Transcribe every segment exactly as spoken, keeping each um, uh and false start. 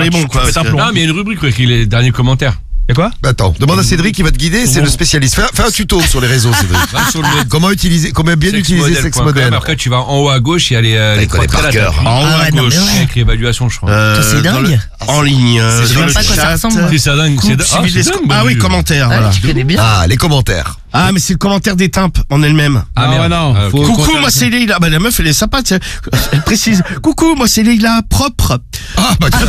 les bons, quoi. Non, mais il y a une rubrique avec les derniers commentaires. Y'a quoi? Bah attends, demande à Cédric, il va te guider, c'est le spécialiste. Fais, fais un tuto sur les réseaux, Cédric. Sur le Comment utiliser, comment bien utiliser sex model. Après, tu vas en haut à gauche, il y a les, euh, Il les connaît trois par traits là, cœur. En haut Ah à ouais, non, gauche. mais ouais. avec l'évaluation, je crois. Euh, C'est dans dingue. le- En ligne. euh, Je sais dans même le pas à quoi ça chat. ressemble. C'est ça dingue, c'est dingue. Suivi des sco- Ah oui, commentaires, Ah, voilà. tu connais bien. Ah, les commentaires. Ah, mais c'est le commentaire des timpes en elle-même. Ah, Ah, merde. ouais, non. Ah, ok. Faut- Coucou, moi c'est Leïla. Bah, la meuf, elle est sympa, tu sais. Elle précise. Coucou, moi c'est Leïla, propre. Ah, bah tu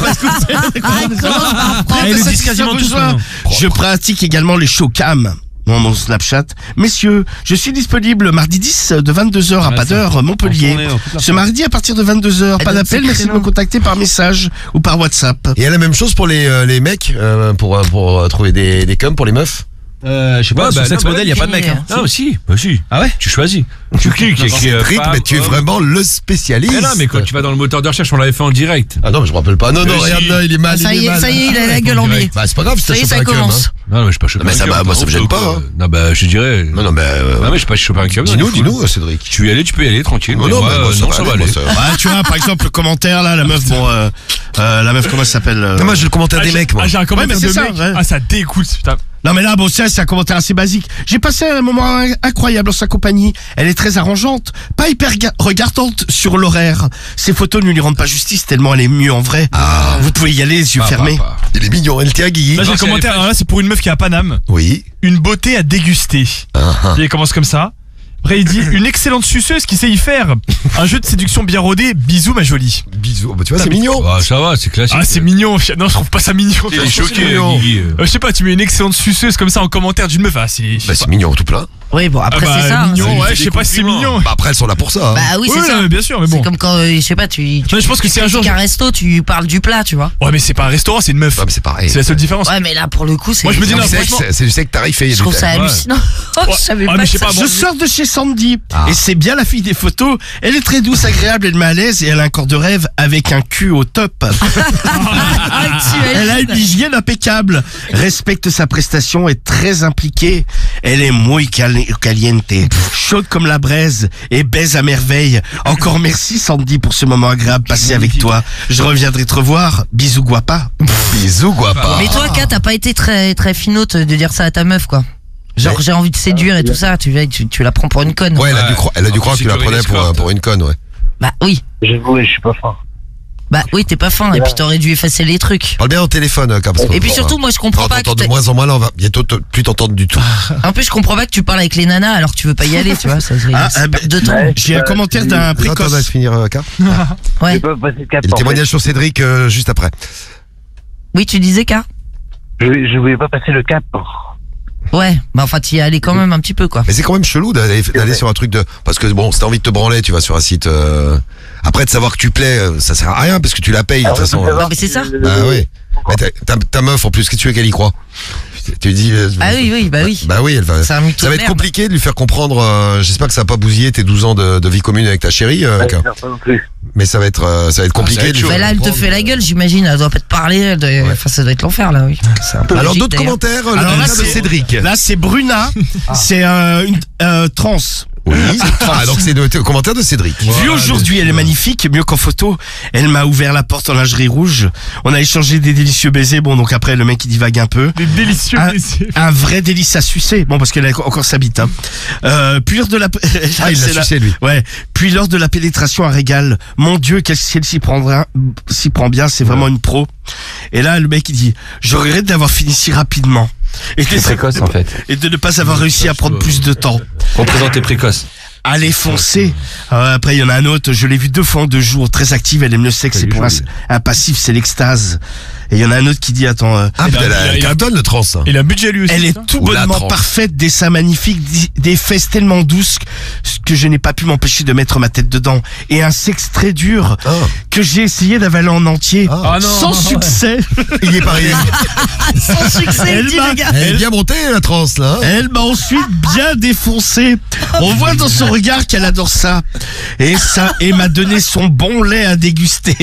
Ah, ils le disent quasiment tous, maintenant. Je pratique également les showcams. Dans mon Snapchat. Messieurs, je suis disponible mardi dix de vingt-deux heures à Ouais, Padeur, ça. Montpellier. En journée, en toute la Ce journée. mardi à partir de vingt-deux heures. Elle Pas donne d'appel, ses merci de me créneaux. contacter par message ou par WhatsApp. Il y a la même chose pour les, euh, les mecs, euh, pour, euh, pour euh, trouver des, des cums pour les meufs. Euh, je sais pas, Ouais, sur bah, sex non, model, y a pas de mec, hein. Ah, aussi, bah si. Ah ouais? Tu choisis. Tu cliques, il y a écrit, euh, Cédric, femme, mais tu es homme. vraiment le spécialiste. Mais non, mais quand tu vas dans le moteur de recherche, on l'avait fait en direct. Ah non, mais je me rappelle pas. Non, non, Mais regarde si. là, il est mal. Ça il y est, mal. ça y est, il a la gueule en biais. Bah c'est pas grave, si t'as Ça y est, chopé ça un cum. commence. Hein. Non, non, mais je pas chopé Mais un ça cum, va, moi, ça me non, gêne faut pas, que- hein. Non, bah je dirais. Non, non, mais. euh, Non, mais je sais pas, je chopé un cum. Dis-nous, dis-nous, Cédric. Tu veux y aller, tu peux y aller, tranquille. Non, mais non, moi, mais moi, euh, ça non, va ça va aller, aller. moi, ça- Ah, tu vois, par exemple, le commentaire là, la meuf, bon, euh, euh, la meuf, comment elle s'appelle euh, Non, moi, j'ai le commentaire des mecs, moi. Ah, j'ai un Ouais, commentaire mais c'est de ça, mec. ouais. Ah, ça dégoûte, putain. Non mais là, bon, ça, c'est un commentaire assez basique. J'ai passé un moment incroyable en sa compagnie. Elle est très arrangeante, pas hyper ga- regardante sur l'horaire. Ses photos ne lui rendent pas justice tellement elle est mieux en vrai. Ah. Vous pouvez y aller les yeux Pas, fermés. pas, pas. Il est mignon, elle tient Guigui. Là, j'ai Non, le c'est commentaire, les alors là, c'est pour une meuf qui est à Paname. Oui. Une beauté à déguster. Ah, ah. Il commence comme ça. Après, il dit une excellente suceuse qui sait y faire. Un jeu de séduction bien rodé. Bisous, ma jolie. Bisous. Bah, tu vois, c'est mignon. Ah, ça va, c'est classique. Ah, c'est mignon. Non, je trouve pas ça mignon. Il est choqué, mignon. Guigui. Euh, je sais pas, tu mets une excellente suceuse comme ça en commentaire d'une meuf. Ah, c'est. je sais Bah, pas. c'est mignon, tout plein. Oui, bon, Ah, après, bah, c'est ça. hein, mignon, c'est- ouais, fait je des sais pas si c'est compliments. mignon. Bah, après, elles sont là pour ça. Hein. Bah oui, c'est Ouais, ça. non, bien sûr, mais C'est bon. comme quand, euh, je sais pas, tu, tu Non, je pense que si un jour. critiques un resto, tu parles du plat, tu vois. Ouais, mais c'est pas un restaurant, c'est une meuf. Ouais, mais c'est pareil. C'est la seule différence. Ouais, mais là, pour le coup, c'est. Moi, je me dis, C'est non, du sexe, franchement- c'est du sexe tarifé. Je trouve ça Ouais. hallucinant. Oh, je savais Ouais, pas mais que je sais ça- pas, Je sors de chez Sandy Ah. et c'est bien la fille des photos. Elle est très douce, agréable, elle met à l'aise et elle a un corps de rêve avec un cul au top. Elle a une hygiène impeccable, respecte sa prestation, est très impliquée. Elle est muy cali- caliente, chaude comme la braise et baise à merveille. Encore merci Sandy pour ce moment agréable passé avec toi. Je reviendrai te revoir. Bisous guapa. Bisous, guapa. Mais toi, Kat, t'as pas été très, très finote de dire ça à ta meuf, quoi. Genre, Ouais. j'ai envie de séduire et tout ça, tu, tu, tu la prends pour une conne. Ouais, elle a dû, Ouais. cro- elle a dû En croire que plus, tu la prenais sécurité pour, escorte. pour une conne, ouais. Bah oui. J'avoue, je suis pas fin. Bah oui, t'es pas fin, et puis t'aurais dû effacer les trucs. Parle bien au téléphone, euh, parce que- Et puis surtout, moi, je comprends on pas que t'entend de t'as- moins en moins, là, on va bientôt te- plus t'entendre du tout. En plus, je comprends pas que tu parles avec les nanas alors que tu veux pas y aller, tu vois. Ça serait Ah, c'est ah, perte de bah, temps. Ouais. J'ai un commentaire d'un Attends, on va précoce. se finir, euh, Car. Ouais. J'ai pas passé le cap. Et le en témoignage sur Cédric euh, juste après. Oui, tu disais, Car fait. Je, je voulais pas passer le cap. Ouais, bah enfin, t'y es allé quand même un petit peu, quoi. Mais c'est quand même chelou d'aller d'aller sur un truc de... Parce que bon, si t'as envie de te branler, tu vas sur un site... euh, Après, de savoir que tu plais, euh, ça sert à rien, parce que tu la payes, de toute façon. euh. Non, mais c'est ça. Bah oui. Mais ta, ta, ta meuf, en plus, qu'est-ce que tu veux qu'elle y croit? Tu lui dis... euh, Ah oui, oui, bah oui. Bah oui, elle va... C'est un mytho Ça va de être merde. compliqué de lui faire comprendre... euh, J'espère que ça va pas bousiller tes douze ans de, de vie commune avec ta chérie, euh, Ouais, Car. j'espère pas non plus. Mais ça va être, euh, ça va être compliqué. ça va être de lui chaud. Bah faire là, elle te comprendre. fait la gueule, j'imagine. Elle doit pas te parler. elle doit- Enfin, ça doit être l'enfer, là, oui. C'est un peu Alors logique, d'autres d'ailleurs. commentaires, le Alors là, commentaire de c'est- Cédric. Là, c'est Bruna. C'est euh, une euh, trans. Oui. Ah, donc c'est le le commentaire de Cédric. Vue aujourd'hui, elle est magnifique, mieux qu'en photo. Elle m'a ouvert la porte en lingerie rouge. On a échangé des délicieux baisers. Bon, donc après, le mec, il divague un peu. Des délicieux Un, baisers. un vrai délice à sucer. Bon, parce qu'elle a encore sa bite. Hein. Euh, puis lors de la... Ah, il l'a c'est la- sucé, lui. Ouais. Puis lors de la pénétration, un régal. Mon Dieu, qu'est-ce qu'elle s'y prendra, s'y prend bien. C'est vraiment une pro. Et là, le mec, il dit, je regrette d'avoir fini si rapidement. Et de, précoce en fait. et de ne pas avoir réussi à prendre plus de temps. Représenter précoce. Allez foncer. Euh, après il y en a un autre, je l'ai vu deux fois en deux jours, très active, elle aime le sexe, et pour un, un passif c'est l'extase. Et il y en a un autre qui dit attends, euh, Ah, Il a- putain, il a- elle il a- cartonne le trans. hein. Il a un budget lui aussi. elle est ça tout Ou la bonnement trans. parfaite, des seins magnifiques, di- des fesses tellement douces que je n'ai pas pu m'empêcher de mettre ma tête dedans, et un sexe très dur Ah. que j'ai essayé d'avaler en entier, Ah. Ah non. sans succès. Il y est pareil. Sans succès, Elle petit m'a- le gars. Elle est bien montée, la trans, là. hein. Elle m'a ensuite bien défoncé. On voit dans son regard qu'elle adore ça. Et ça, et m'a donné son bon lait à déguster.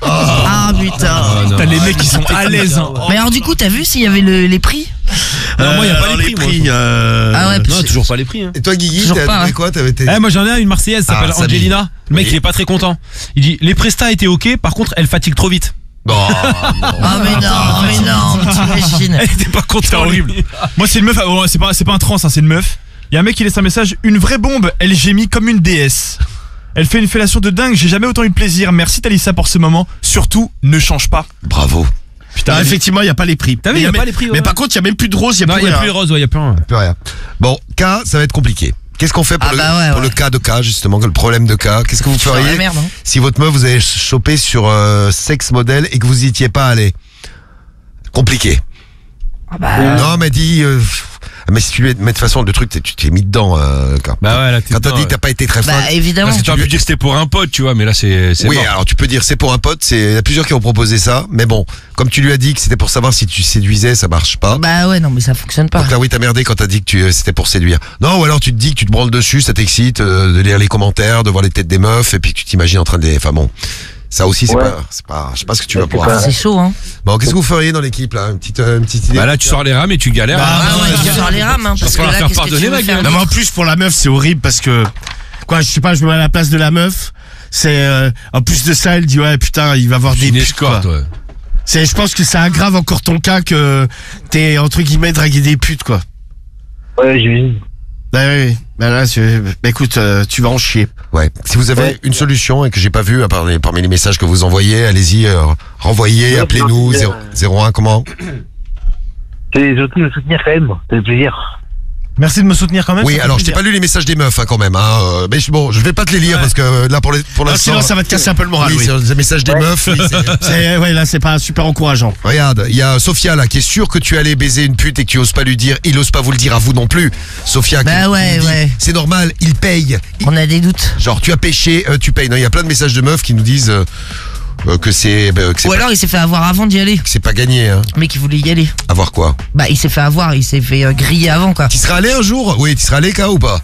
Ah putain. Putain, les mecs, ils sont à l'aise. hein. Mais alors, du coup, t'as vu s'il y avait le- les prix? Non, moi, y a pas alors, les prix, moi. euh, Ah ouais, Non, parce- toujours pas les prix. Hein. Et toi, Guigui, Toujours t'as pas, trouvé hein. quoi? T'avais été... Eh, moi j'en ai un, une Marseillaise, Ah, s'appelle Samy. Angelina. Le mec Oui. il est pas très content. Il dit les prestats étaient ok, par contre elle fatigue trop vite. Bon, Ah mais non, mais non, t'imagines. Elle était pas contente. C'est horrible. Moi, c'est une meuf. oh, c'est pas, c'est pas un trans, hein, c'est une meuf. Il y a un mec qui laisse un message. Une vraie bombe. Elle gémit comme une déesse. Elle fait une fellation de dingue. J'ai jamais autant eu de plaisir. Merci Talissa pour ce moment. Surtout, ne change pas. bravo. Putain, Ah, effectivement, il n'y a pas les prix. T'as vu, Mais il y a mais- pas les prix, ouais. Mais par contre, il n'y a même plus de rose, il n'y a Non, plus il y a rien. plus les roses, ouais, il y a plus rien. Plus rien. Bon, K, ça va être compliqué. Qu'est-ce qu'on fait pour, Ah le, bah ouais, pour ouais. le cas de K, justement, le problème de K? Qu'est-ce que vous C'est la feriez merde, hein. si votre meuf vous avez chopé sur euh, sexe modèle et que vous y étiez pas allé? Compliqué. Ah bah, Non, mais dis... euh, mais si tu lui mais de toute façon, le truc, t'es- tu t'es mis dedans, euh, K. Bah ouais, là, t'es Quand t'as dedans, dit ouais. t'as pas été très fan. bah évidemment. Parce que tu aurais pu dire que c'était pour un pote, tu vois, mais là c'est c'est Oui, mort. alors tu peux dire c'est pour un pote, c'est il y a plusieurs qui ont proposé ça, mais bon, comme tu lui as dit que c'était pour savoir si tu séduisais, ça marche pas. Bah ouais, non mais ça fonctionne pas. Donc là oui, t'as merdé quand t'as dit que tu c'était pour séduire. Non, ou alors tu te dis que tu te branles dessus, ça t'excite euh, de lire les commentaires, de voir les têtes des meufs et puis que tu t'imagines en train de les enfin bon. Ça aussi c'est Ouais. pas c'est pas je sais pas ce que tu vas Ouais, pouvoir c'est faire. pas- C'est chaud, hein. Bon, qu'est-ce que vous feriez dans l'équipe là, une petite euh, une petite idée. Bah là tu sors les rames et tu galères. Bah, hein. Ah ouais, tu sors les rames, hein, parce que falloir là, faire qu'est-ce que tu pardonner, veux ma faire gueule. Non, mais en plus, pour la meuf, c'est horrible parce que, quoi, je sais pas, je me mets à la place de la meuf. C'est, euh, en plus de ça, elle dit, ouais, putain, il va avoir des une putes, escorte, quoi. ouais. C'est, je pense que ça aggrave encore ton cas que t'es, entre guillemets, dragué des putes, quoi. Ouais, j'imagine. Bah oui, bah là, c'est- bah écoute, euh, tu vas en chier. Ouais. Si vous avez Ouais. une solution et que j'ai pas vu à part les- parmi les messages que vous envoyez, allez-y, euh, renvoyez, Ouais, appelez-nous c'est zéro zéro un comment. C'est surtout le soutenir quand même. C'est le plaisir. Merci de me soutenir quand même. Oui, ça fait alors je t'ai plaisir. pas lu les messages des meufs hein, quand même. Hein, euh, mais je- bon, je vais pas te les lire Ouais. parce que euh, là pour les, pour Ah, l'instant. sinon, ça va te casser un peu le moral, oui, oui. c'est les messages des meufs. oui, c'est- C'est, ouais, là, c'est pas super encourageant. Regarde, il y a Sophia là qui est sûre que tu allais baiser une pute et que tu oses pas lui dire. Il ose pas vous le dire à vous non plus. Sophia qui, Bah qui ouais, nous dit, ouais. c'est normal, il paye. Il- On a des doutes. genre tu as pêché, euh, tu payes. Non, il y a plein de messages de meufs qui nous disent euh, euh, que c'est bah, que c'est Ou pas, alors il s'est fait avoir avant d'y aller. que c'est pas gagné. Hein. Mais qu'il voulait y aller. À voir quoi. Bah il s'est fait avoir, il s'est fait euh, griller avant quoi. Tu serais allé un jour? Oui, tu serais allé K ou pas?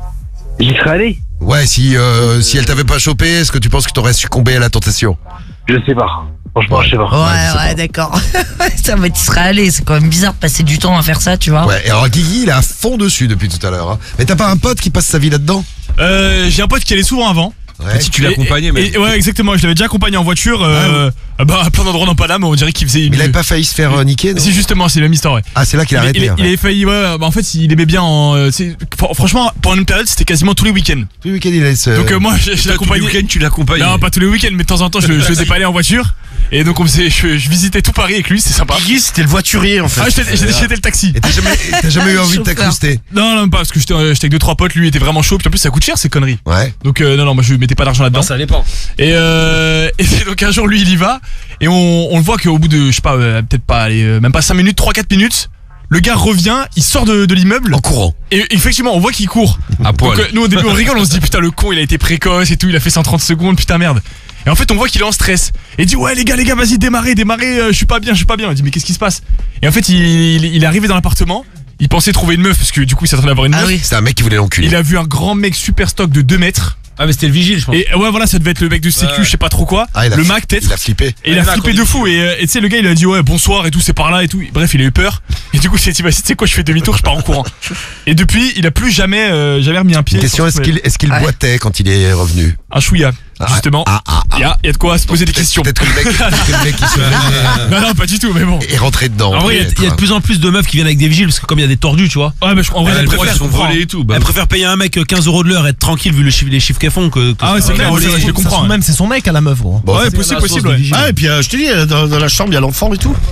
J'y serais allé. Ouais, si euh, si elle t'avait pas chopé, est-ce que tu penses que t'aurais succombé à la tentation? Je sais pas. Franchement, je sais pas. Ouais, je sais ouais, pas. d'accord. Ça va, tu serais allé. C'est quand même bizarre de passer du temps à faire ça, tu vois. Ouais, et alors Guigui, il est à fond dessus depuis tout à l'heure. Hein. Mais t'as pas un pote qui passe sa vie là-dedans? Euh, j'ai un pote qui allait souvent avant. Ouais. Si tu Et- l'accompagnais, mais. et- Ouais, exactement. Je l'avais déjà accompagné en voiture. Euh, bah, à plein d'endroits dans Paname, on dirait qu'il faisait une. Mais il avait pas failli se faire euh, niquer, non? Si, justement, c'est la même histoire, ouais. Ah, c'est là qu'il Il, a arrêté. il- hein. il avait failli, ouais, bah en fait, il aimait bien en. euh, c'est- fr- franchement, pendant une période, c'était quasiment tous les week-ends. Tous les week-ends, il laisse. euh, Donc, euh, moi, je, je Toi, tous les l'accompagnais. week-ends, tu l'accompagnes. Non, pas tous les week-ends, mais de temps en temps, je, je le dépannais en voiture. Et donc, on faisait, je, je visitais tout Paris avec lui, c'était sympa. Guigui, c'était le voiturier, en fait. Ah, j'étais j'étais- j'étais le taxi. Et t'as jamais, et t'as jamais eu envie de Chauffeur. t'incruster? Non, non, pas parce que j'étais euh, j'étais avec deux trois potes, lui était vraiment chaud. Puis en plus, ça coûte cher ces conneries. Ouais. Donc, euh, non, non, moi je mettais pas d'argent là-dedans. Non, ça dépend. Et, euh, et donc un jour lui il y va et on, on le voit qu'au bout de je sais pas euh, peut-être pas allez, euh, même pas cinq minutes, trois quatre minutes, le gars revient, il sort de, de l'immeuble En courant. et effectivement on voit qu'il court. À Donc poil. euh, nous au début on rigole, on se dit putain le con il a été précoce et tout, il a fait cent trente secondes, putain merde. Et en fait on voit qu'il est en stress et il dit ouais les gars les gars vas-y démarrez démarrez, euh, je suis pas bien je suis pas bien. On dit mais qu'est-ce qui se passe? Et en fait il, il, il est arrivé dans l'appartement, il pensait trouver une meuf parce que du coup il s'attendait à avoir une Ah meuf. oui. C'était un mec qui voulait l'enculer. Il a vu un grand mec super stock de deux mètres. Ah, mais c'était le vigile, je pense. Et ouais voilà ça devait être le mec de sécu, Ouais. je sais pas trop quoi. Ah, il a le fli- Mac peut-être. Il a flippé. Et il a Ouais, flippé d'accord, de fou et euh, et tu sais le gars il a dit ouais bonsoir et tout c'est par là et tout, bref il a eu peur et du coup il s'est dit bah tu sais quoi je fais demi-tour je pars en courant et depuis il a plus jamais euh, jamais remis un pied Une question, sur est-ce ce qu'il est-ce qu'il Ouais. boitait quand il est revenu? un chouïa Ah, justement Ah, ah, ah. il y a, il y a de quoi se poser des Peut-être- questions Peut-être que le mec, peut-être que le mec qui se fait- non non pas du tout mais bon est rentré dedans. En vrai, il y a- peut-être, il y, a de hein. plus en plus de meufs qui viennent avec des vigiles parce que comme il y a des tordus, tu vois. ouais mais je, en vrai Ouais, elle le préfère gars, Ils sont comprendre. volés et tout. Bah, Elle préfère payer un mec quinze euros de l'heure et être tranquille vu le chiffre, les chiffres qu'elles font que. que Ah ouais, c'est que- clair, que- ouais, je les comprends, ouais. Même c'est son mec à la meuf, gros. Bon, Ouais c'est- possible la possible source de ouais. vigile. Ah, et puis, euh, je te dis, euh, dans, dans la chambre, il y a l'enfant et tout.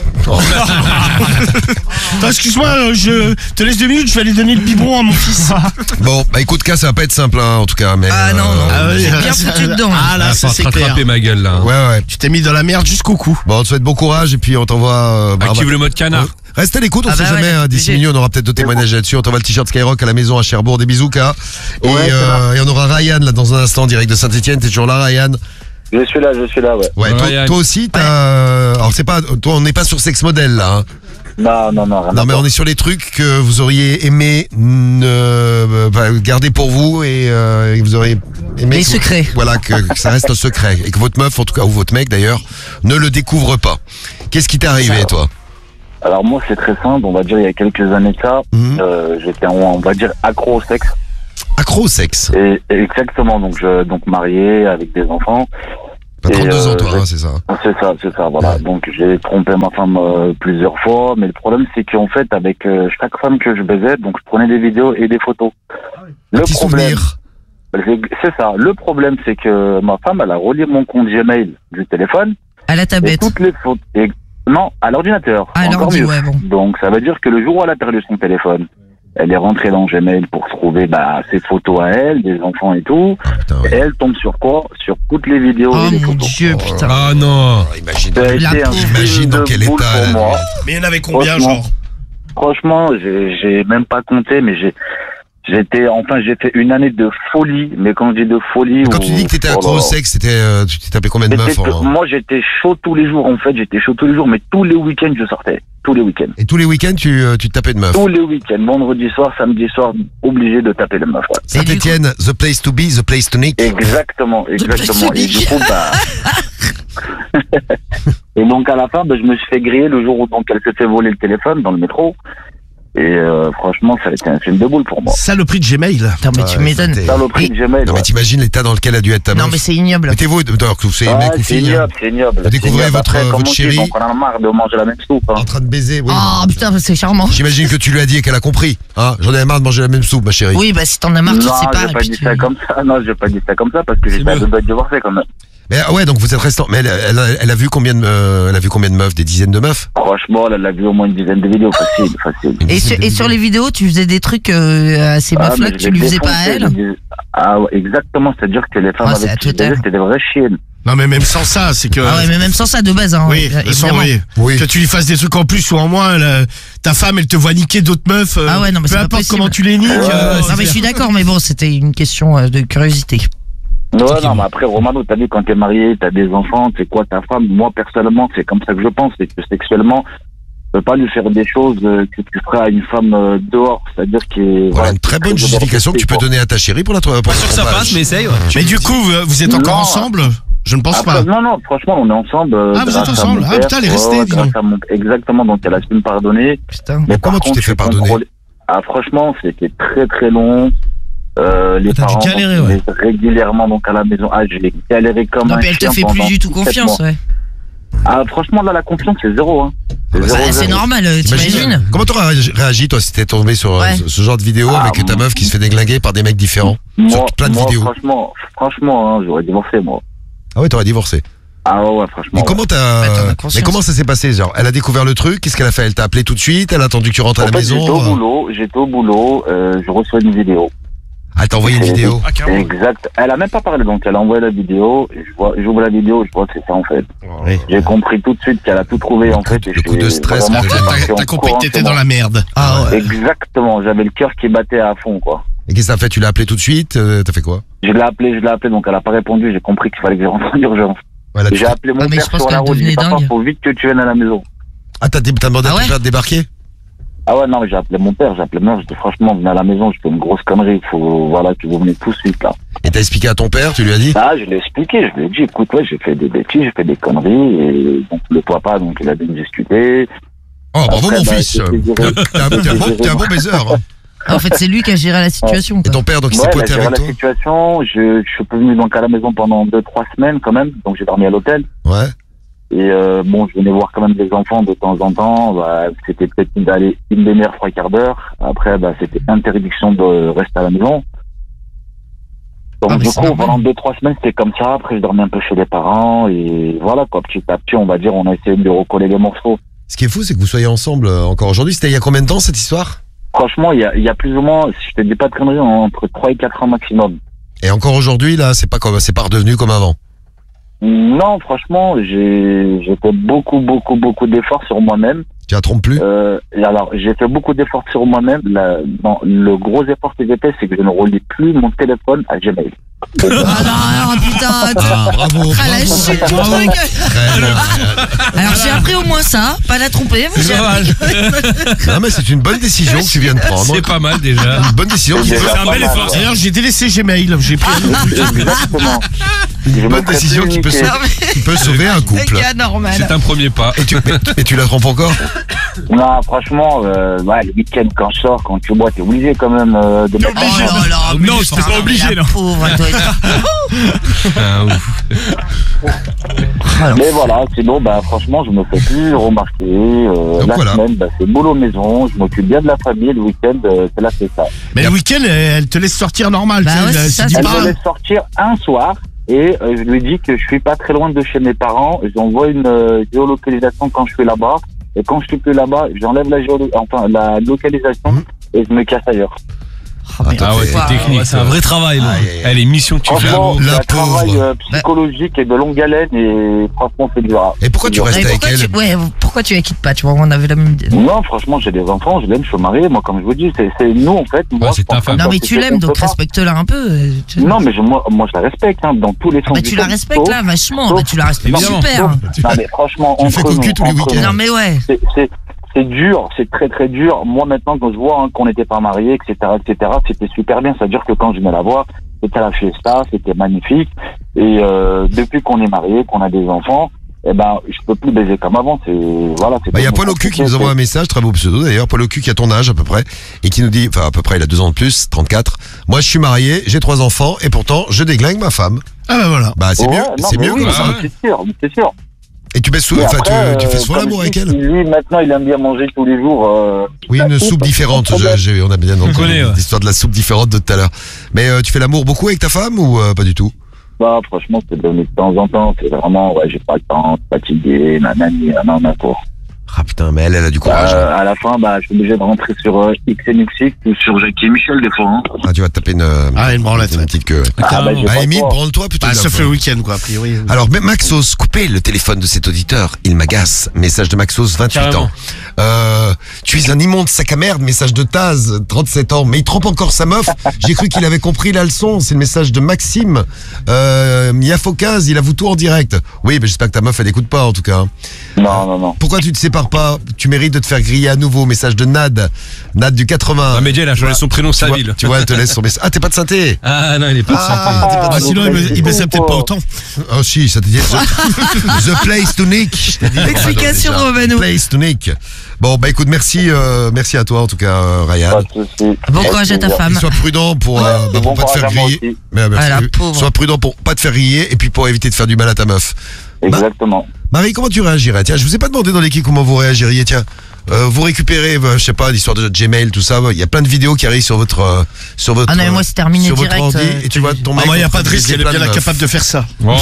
Attends, excuse-moi, euh, je te laisse deux minutes, je vais aller donner le biberon à mon fils. Bon, bah écoute, cas, ça va pas être simple, hein, en tout cas. Mais, Ah non, non. euh, oui, J'ai euh, bien ça- foutu dedans. Ah là, Ah, ça faut c'est te clair. rattraper ma gueule là. Ouais, ouais. Tu t'es mis dans la merde jusqu'au cou. Bon, on te souhaite bon courage et puis on t'envoie. euh, bah, Active bah, le mode canard. Reste à l'écoute, on Ah sait bah jamais. ouais, hein, D'ici obligé. minutes, on aura peut-être de témoignages là-dessus. On t'envoie le t-shirt Skyrock à la maison à Cherbourg. Des bisous, K. Et, Ouais, ça euh, et on aura Ryan là dans un instant, direct de Saint-Etienne. T'es toujours là, Ryan? Je suis là, je suis là, ouais. Ouais, toi, Ryan. toi aussi, t'as. Alors, c'est pas. Toi, on n'est pas sur sexe modèle là. Hein. Non, non, non, rien Non, à mais voir. on est sur les trucs que vous auriez aimé ne, bah, garder pour vous et, euh, et vous auriez aimé. Les que- secrets. Voilà, que, que ça reste un secret. Et que votre meuf, en tout cas, ou votre mec d'ailleurs, ne le découvre pas. Qu'est-ce qui t'est arrivé, toi? Alors moi, c'est très simple. On va dire il y a quelques années de ça, Mhm. euh, j'étais, on va dire, accro au sexe. Accro au sexe. Et, et exactement. Donc, je, donc marié avec des enfants. T'as Et, trente-deux ans, euh, toi, j'ai- hein, c'est ça. C'est ça, c'est ça, voilà. Donc j'ai trompé ma femme euh, plusieurs fois, mais le problème c'est qu'en fait avec euh, chaque femme que je baisais, donc je prenais des vidéos et des photos. Le Petit problème, souvenir. c'est c'est ça. Le problème c'est que ma femme elle a relié mon compte Gmail du téléphone À la et tablette. toutes les photos. et- Non, à l'ordinateur. Ah, encore l'ordi, mieux. ouais, bon. Donc ça veut dire que le jour où elle a perdu son téléphone, elle est rentrée dans Gmail pour trouver bah, ses photos à elle, des enfants et tout. Ah, putain, ouais. Et elle tombe sur quoi? Sur toutes les vidéos Oh et les mon photos. dieu, putain. Ah non. Oh, imagine. Ça a La été un pauvre. J'imagine dans de quel boule état pour elle a moi. Mais il y en avait combien, Franchement. genre? Franchement, j'ai j'ai même pas compté, mais j'ai j'étais enfin j'ai fait une année de folie. Mais quand je dis de folie, Quand où- tu dis que t'étais oh là accro au là. sexe, c'était, euh, tu t'es tapé combien de J'étais meufs t- en... Moi, j'étais chaud tous les jours. En fait, j'étais chaud tous les jours, mais tous les week-ends, je sortais. Tous les week-ends. Et tous les week-ends, tu, euh, tu te tapais de meufs. Tous les week-ends, vendredi soir, samedi soir, obligé de taper les meufs. Ouais. Saint-Etienne, the place to be, the place to nick. Exactement, exactement. Et du Sonic. coup, bah. Et donc à la fin, bah, je me suis fait griller le jour où donc elle s'est fait voler le téléphone dans le métro. Et euh, franchement, ça a été un film de boule pour moi. Saloperie de Gmail. Putain, mais tu Ouais, m'étonnes. c'était- Saloperie de Gmail. Non, ouais. mais t'imagines l'état dans lequel a dû être ta meuf. Non, mais c'est ignoble. Mettez-vous, alors que c'est Ouais, mec ou c'est fille, hein, ignoble, c'est ignoble. Vous découvrez C'est ignoble. votre- Après, votre comme on dit, chérie. donc on en a marre de manger la même soupe. Hein. en train de baiser, oui. Oh putain, c'est charmant. J'imagine que tu lui as dit et qu'elle a compris. Hein, j'en avais marre de manger la même soupe, ma chérie. Oui, bah si t'en as marre, tu te non, sépares. j'ai et pas puis dit tu- ça comme ça. Non, j'ai pas dit ça comme ça parce que j'étais à mieux. deux doigts de divorcer quand même. Mais ah ouais, donc vous êtes restant. Mais elle, elle, a, elle a vu combien de, euh, elle a vu combien de meufs, des dizaines de meufs. Franchement, elle a vu au moins une dizaine de vidéos, facile, facile. Et sur, et sur les vidéos, tu faisais des trucs euh, à ces Ah, meufs-là mais que je tu lui l'ai faisais pas à défoncé, elle. je dis- Ah ouais, exactement, c'est-à-dire que les femmes Ah, c'est avec la qui je totale. baisais, c'était des vraies chiennes. Non, mais même sans ça, c'est que. Ah ouais, mais même sans ça de base, hein. Oui, de toute façon, évidemment. oui. Oui. Que tu lui fasses des trucs en plus ou en moins, elle, ta femme, elle te voit niquer d'autres meufs. euh, Ah ouais, non, mais peu c'est pas importe possible. comment tu les niques. euh, Non, mais je suis d'accord, mais bon, c'était une question euh, de curiosité. Ouais, non, mais après, Romano, t'as vu, quand t'es marié, t'as des enfants, c'est quoi ta femme? Moi, personnellement, c'est comme ça que je pense, c'est que sexuellement, tu peux pas lui faire des choses euh, que tu feras à une femme euh, dehors, c'est-à-dire que... Voilà une très bonne justification que tu peux donner à ta chérie pour la pour Pas sûr que ça trompage. passe, mais essaye. Ouais. Mais du coup, vous vous êtes encore Non. ensemble? Je ne pense Après, pas. non, non, franchement, on est ensemble. euh, Ah, vous grâce êtes à ensemble. mon Ah, père. putain, elle est Ouais, restée, ouais, dis grâce donc. à mon- Exactement, donc elle a su me pardonner. Putain. Mais Comment par tu contre, t'es fait j'ai pardonner contrôlé- Ah, franchement, c'était très très long. Euh, les Ah, t'as dû parents galérer, donc, ouais. venaient régulièrement donc à la maison. Ah, j'ai galéré comme Non, un mais elle te chien fait plus pendant du tout sept confiance, mois. ouais. Ah, franchement, là, la confiance, c'est zéro. Hein. C'est bah, zéro, Bah, c'est zéro. normal, euh, T'imagines, t'imagines. Comment t'aurais réagi- réagi toi si t'étais tombé sur euh, Ouais. ce, ce genre de vidéo Ah, avec ta moi- meuf qui se fait déglinguer par des mecs différents Moi, sur plein de moi, vidéos. Franchement, franchement, hein, j'aurais divorcé, moi. Ah ouais, t'aurais divorcé. Ah ouais, ouais, franchement. Et comment Bah, t'en t'as as conscience. Mais comment ça s'est passé genre elle a découvert le truc, qu'est-ce qu'elle a fait? Elle t'a appelé tout de suite, elle a attendu que tu rentres à En la fait, maison. j'étais au euh, boulot, j'étais au boulot, euh, je reçois une vidéo. Elle t'a envoyé une C'est- vidéo. Ah, carrément. Exact. Elle a même pas parlé, donc elle a envoyé la vidéo. Et je vois, j'ouvre la vidéo, je vois que c'est ça en fait. Oui. J'ai compris tout de suite qu'elle a tout trouvé Le en coup fait. de- et le coup de j'ai stress, vraiment t'as- fait T'as partir t'as en compris courant que t'étais chez dans moi. la merde. Ah ouais. Exactement. J'avais le cœur qui battait à fond, quoi. Et qu'est-ce que t'as fait? Tu l'as appelé tout de suite, euh, t'as fait quoi? Je l'ai appelé, je l'ai appelé, donc elle a pas répondu. J'ai compris qu'il fallait que je rentre en urgence. Voilà, tu- J'ai appelé mon Ah, mais père je pense sur la qu'elle route. J'ai dit, devenait papa, dingue. faut vite que tu viennes à la maison. Ah t'as t'as demandé Ah à ouais ton père de débarquer? Ah ouais, non, mais j'ai appelé mon père, j'ai appelé ma mère. J'ai dit, franchement, venez à la maison, je fais une grosse connerie. Il faut, voilà, que vous venez tout de suite, là. Et t'as expliqué à ton père, tu lui as dit? Ah, je l'ai expliqué, je lui ai dit, écoute, ouais, j'ai fait des bêtises, j'ai fait des conneries, et donc le papa, donc il a dû me discuter. Oh bravo Après, mon bah, fils. c'est plaisir. T'es un, t'es un bon, t'es un bon baiser. hein. En fait, c'est lui qui a géré la situation. Et quoi. ton père donc il Ouais, s'est elle a pointé géré avec la toi? situation, je, je suis venu donc à la maison pendant deux, trois semaines quand même, donc j'ai dormi à l'hôtel. Ouais. Et euh, bon, je venais voir quand même les enfants de temps en temps. Bah, c'était peut-être une, allez, une demi-heure, trois quarts d'heure. Après, bah, c'était interdiction de rester à la maison. Donc Ah, mais du c'est coup, normal. pendant deux, trois semaines, c'était comme ça. Après, je dormais un peu chez les parents. Et voilà, quoi, petit à petit, on va dire, on a essayé de recoller les morceaux. Ce qui est fou, c'est que vous soyez ensemble euh, encore aujourd'hui. C'était il y a combien de temps cette histoire? Franchement, il y a, il y a plus ou moins, si je te dis pas de conneries, entre trois et quatre ans maximum. Et encore aujourd'hui, là, c'est pas comme, c'est pas redevenu comme avant. Non, franchement, j'ai j'ai fait beaucoup, beaucoup, beaucoup d'efforts sur moi-même. Tu la trompes plus? Euh, et alors, j'ai fait beaucoup d'efforts sur moi-même. La- non, le gros effort que j'ai fait, c'est que je ne relie plus mon téléphone à Gmail. Ah non, non, putain. Ah, bravo. Ah, la bravo, chute du bravo. truc. Très bien. Alors j'ai appris au moins ça, pas la tromper. mais j'ai C'est pas mal. Non, mais c'est une bonne décision que tu viens de prendre. C'est pas mal déjà. Une bonne décision qui C'est peut C'est un pas bel mal, effort. ouais. D'ailleurs, j'ai délaissé Gmail. J'ai pris un autre truc. Exactement. une Je bonne me ferai décision plus qui peut, niquer. sauver, qui peut sauver un couple. gars normal. C'est un premier pas. Et tu, mais- et tu la trompes encore? Non, franchement, euh, ouais, le week-end, quand je sors, quand tu bois, t'es obligé quand même euh, de mettre Oh là là, Non, mais je t'ai putain, pas obligé, mais la non. pauvre, elle doit être- Ah, ouf. Mais voilà, sinon, bah, franchement, je me fais plus remarquer. Euh, Donc la voilà. semaine, bah, c'est boulot maison, je m'occupe bien de la famille. Le week-end, euh, c'est là, c'est ça. Mais le week-end, elle, elle te laisse sortir normal. Bah tu sais, ouais, elle c'est se ça, dit c'est Elle pas. me laisse sortir un soir et euh, je lui dis que je suis pas très loin de chez mes parents. J'envoie une euh, géolocalisation quand je suis là-bas. Et quand je suis plus là-bas, j'enlève la, géolo- enfin, la localisation Mhm. et je me casse ailleurs. Oh, mais- Ah ouais, Waouh. c'est technique. C'est un vrai travail, là. Aïe, aïe, aïe. Eh, les missions que tu fais. Franchement, la c'est un pauvre. travail euh, psychologique et de longue haleine et franchement, c'est dur. Et pourquoi tu restes Mais avec pourquoi elle tu, ouais, pourquoi tu la quittes pas? Tu vois, on avait la même idée. Non, franchement, j'ai des enfants, je l'aime, je suis marié. Moi, comme je vous dis, c'est c'est nous, en fait. Moi, c'est je pense ta femme. que Non, quand mais c'est tu quelqu'un l'aimes, de donc part- respecte-la un peu. euh, tu- Non, mais je, moi, moi, je la respecte, hein, dans tous les sens Bah, du tu la terme. respectes Sauf- là, vachement. sauf- Bah, tu la respectes Évidemment. super. Non, mais franchement, Tu le fais entre cocu nous, tous les entre week-ends. nous, Non, mais ouais. c'est- c'est c'est dur, c'est très très dur. Moi maintenant quand je vois hein, qu'on n'était pas mariés, et cetera, et cetera, c'était super bien. C'est-à-dire que quand je venais la voir, c'était la fiesta, c'était magnifique. Et euh, depuis qu'on est mariés, qu'on a des enfants, eh ben je peux plus baiser comme avant. C'est voilà. Bah, il y a Paul Ocu qui nous envoie un message, très beau pseudo d'ailleurs, Paul Ocu qui a ton âge à peu près, et qui nous dit, enfin à peu près il a deux ans de plus, trente-quatre, moi je suis marié, j'ai trois enfants, et pourtant je déglingue ma femme. Ah bah voilà. Bah c'est Ouais, mieux, non, c'est mais mieux oui, comme ça. non, mais C'est sûr, c'est sûr. Et tu baisses sous, Mais enfin après, tu, tu fais euh, souvent comme l'amour je avec dis, elle. Lui maintenant il aime bien manger tous les jours. Euh, Oui, la une soupe, soupe parce que différente, son problème- j'ai- j'ai- on a bien entendu connaît, ouais. l'histoire de la soupe différente de tout à l'heure. Mais euh, tu fais l'amour beaucoup avec ta femme ou euh, pas du tout? Bah, franchement, c'est devenu de temps en temps. C'est vraiment, ouais, j'ai pas le temps, fatigué, nanani, nanana, quoi. Ah putain, mais elle, elle a du courage. hein. Euh, à la fin, bah, je suis obligé de rentrer sur euh, X N X X ou sur Jackie et Michel des fois. Hein. Ah, tu vas te taper une, euh, Ah, une branlette, une ouais. petite queue. ouais. Ah, bah, j'ai Bah, pas le Emile, choix. branle-toi plutôt. Bah, là, sauf quoi. le week-end, quoi, a priori. Alors, mais Maxos, coupez le téléphone de cet auditeur. Il m'agace. Message de Maxos, vingt-huit Carrément. ans. Euh, tu es un immonde sac à merde. Message de Taz, trente-sept ans. Mais il trompe encore sa meuf. J'ai cru qu'il avait compris la leçon. C'est le message de Maxime. Euh, Yafokaz, il avoue tout en direct. Oui, mais j'espère que ta meuf, elle écoute pas, en tout cas. hein. Non, non, non. Pourquoi tu te sépares pas? Tu mérites de te faire griller à nouveau. Message de Nad. Nad du quatre-vingts. Ah, mais Jay, il a changé son prénom, tu sa vois, ville. tu vois, elle te laisse son message. Ah, t'es pas de synthé? Ah non, il est pas de santé. Ah, t'es pas de Bah, synthé. sinon, il, ba- il baissait peut-être pas autant. Oh si, ça te dit The, the place to nick. Je t'ai dit. Explication, Déjà. Romano. Place to nick. Bon bah écoute, merci, euh, merci à toi en tout cas, euh, Ryan. Pas de soucis. Bon courage à ta Avec plaisir. femme. Et sois prudent pour, euh, bah, pour Bon pas te faire courage à moi griller. aussi. Mais, merci. Ah, la pauvre. Sois prudent pour pas te faire griller et puis pour éviter de faire du mal à ta meuf. Exactement. Marie, comment tu réagirais? Tiens, je vous ai pas demandé dans l'équipe comment vous réagiriez. Tiens, euh, vous récupérez, euh, je sais pas, l'histoire de Gmail, tout ça. Il y a plein de vidéos qui arrivent sur votre, euh, sur votre. Ah non, mais moi, c'est terminé sur votre direct, ordi, euh, et tu vois ton mec. Ah, moi, il n'y a en train pas de de risque, baiser elle est plein bien de meufs. capable de faire ça. Oh.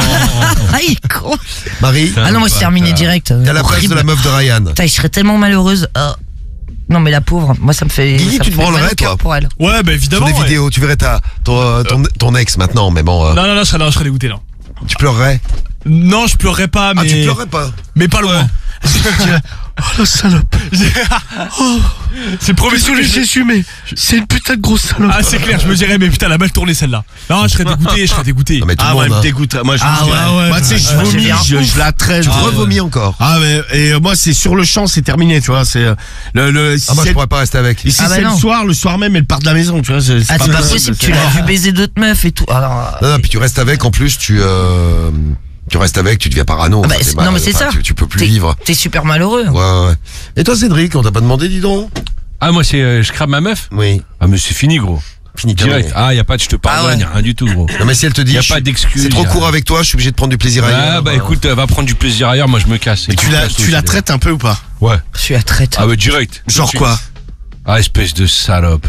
Ah, il est con. Marie, Ah non, moi, c'est terminé direct. t'es à la place de Horrible. la meuf de Ryan. Putain, je serais tellement malheureuse. Oh. Non, mais la pauvre, moi, ça me fait. Guigui, ça tu me te fait mal branlerais, au cœur toi pour elle. Ouais, bah Sur évidemment. des ouais. vidéos, tu verrais ta, ton, ton, ton ex maintenant, mais bon, euh, Non, non, non, je serais, non, je serais dégoûté là. tu pleurerais. Non, je pleurerais pas, mais. Ah, tu pleurerais pas. Mais pas loin. Oh la salope. C'est le premier truc que je- Jésus, mais c'est une putain de grosse salope. Ah, c'est clair, je me dirais, mais putain, elle a mal tourné celle-là. Non, je serais dégoûté, je serais dégoûté. Non, mais tout Ah le ouais, monde, elle me hein. dégoûte. Moi, je Ah vous dis, ouais, ouais. Moi, tu sais, je Ouais, vomis, j'ai je, je la traîne. Tu je- revomis encore. Ah, mais, et euh, moi, c'est sur le champ, c'est terminé, tu vois. C'est, euh, le, le, si Ah, moi, je c'est- pourrais pas rester avec. et si Ah bah c'est le non. soir, le soir même, elle part de la maison, tu vois. C'est Ah, c'est pas possible, tu l'as c'est- vu baiser d'autres meufs et tout. Alors, Non, non, puis tu restes avec, en plus, tu, euh, tu restes avec, tu deviens parano. Ah bah, Enfin, t'es c'est- mal- non, mais c'est enfin, ça. Tu, tu peux plus T'es- vivre. T'es super malheureux. Ouais, ouais. Et toi, Cédric, on t'a pas demandé, dis donc? Ah, moi, c'est, euh, je crame ma meuf. Oui. Ah, mais c'est fini, gros. Fini Direct. Ah, y a pas de je te pardonne, Ah ouais. y a rien du tout, gros. Non, mais si elle te dit, Y a je pas suis- d'excuse, c'est trop y a- court avec toi, je suis obligé de prendre du plaisir ailleurs. Ah, bah écoute, euh, va prendre du plaisir ailleurs, moi je me casse. Et tu la, tu la traites un peu ou pas? Ouais. Je suis à traite. Ah, ouais, direct. Genre quoi? Ah, espèce de salope.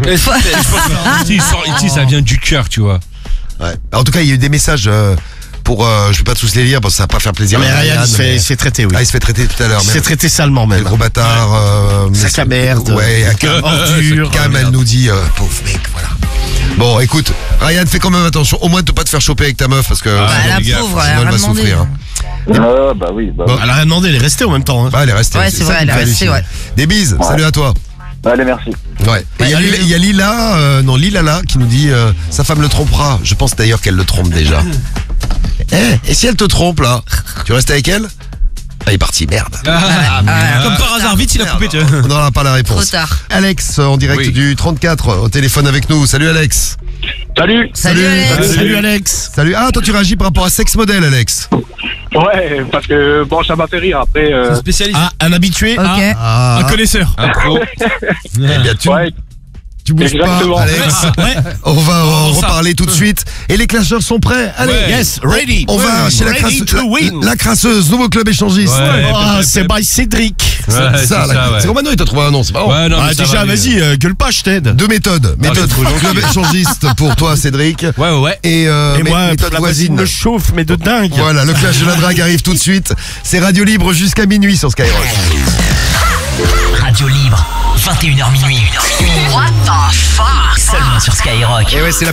Si, sort- si, ça vient du cœur, tu vois. Ouais. En tout cas, il y a eu des messages euh, pour, euh, je vais pas tous les lire parce que ça va pas faire plaisir. Mais à Ryan, il se fait, mais- il se fait traiter, oui. Ah, il se fait traiter tout à l'heure. Il se même. fait traiter salement, Les même. gros bâtards. Euh, Sac mais- à merde. Ouais, à Cam, Ordure. Cam, elle nous dit, euh, pauvre mec, voilà. Bon, écoute, Ryan, fais quand même attention. Au moins, de pas te faire choper avec ta meuf parce que Bah, sinon, la les gars, pauvre, sinon, elle a elle rien va demandé. souffrir. hein. Ah, bah oui, bah Bon. oui. Elle a rien demandé, elle est restée en même temps. Hein. Bah, elle est restée. Ouais, c'est vrai, ça elle qui est me fait restée, halluciner. Des bises, Ouais. salut à toi. Allez, merci. Ouais. Et il y a Lila- il y a Lila, euh, non, Lila là, qui nous dit, euh, sa femme le trompera. Je pense d'ailleurs qu'elle le trompe déjà. Eh, et si elle te trompe là, tu restes avec elle? Ah, il est parti, merde. Ah, Ah, Comme par hasard, vite, il a coupé, tu vois. On n'aura pas la réponse. Trop tard. Alex, en direct Oui. du trente-quatre, au téléphone avec nous. Salut Alex. Salut. Salut, Alex. Salut Alex. Salut. Ah, toi tu réagis par rapport à Sex Model, Alex. Ouais, parce que bon, ça m'a fait rire. Après, euh, Spécialiste. Ah, un habitué. Ok. Ah. Ah, Un connaisseur. un pro. eh bien, tu, ouais, Tu bouges Exactement. pas, Alex. Ouais. On va en ça. reparler tout de suite. Et les clasheurs sont prêts. Allez. Ouais. Yes, ready. On va chez la, Ready crasse- to win. la, la crasseuse, nouveau club échangiste. Ouais. Ah, c'est by Cédric. Ouais, c'est ça, ça, la- ouais. c'est Romano, il t'a trouvé un nom, c'est pas Ouais, non, Ah, mais ça déjà, va, mais- vas-y, euh, gueule pas, je t'aide. Deux méthodes. Méthode c'est trop gentil. club échangiste pour toi, Cédric. Ouais, ouais, ouais. Et, euh, Et mé- moi, méthode la voisine. voisine me chauffe, mais de dingue. Voilà, le clash de la drague arrive tout de suite. C'est Radio Libre jusqu'à minuit sur Skyrock. Radio Libre, vingt et une heures minuit. What the fuck? Seulement sur Skyrock. Et ouais, c'est la